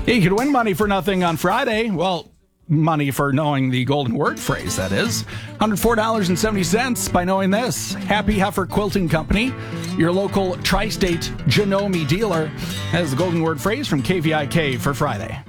You could win money for nothing on Friday. Well, money for knowing the golden word phrase, that is. $104.70 by knowing this. Happy Heifer Quilting Company, your local tri-state Janome dealer, has the golden word phrase from KVIK for Friday.